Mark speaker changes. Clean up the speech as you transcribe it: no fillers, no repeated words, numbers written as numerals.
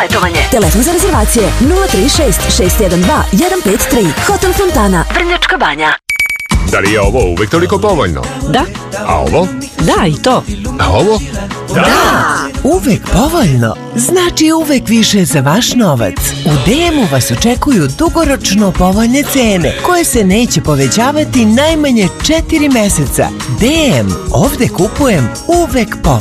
Speaker 1: Telefon za rezervacije 036 612 153. Hotel Fontana, Vrnjačka Banja.
Speaker 2: Da li je ovo uvek toliko povoljno?
Speaker 3: Da.
Speaker 2: A ovo?
Speaker 3: Da, i to.
Speaker 2: A ovo?
Speaker 4: Da! Uvek povoljno znači uvek više za vaš novac. U DM-u vas očekuju dugoročno povoljne cene koje se neće povećavati najmanje 4 meseca. DM, ovde kupujem uvek povoljno.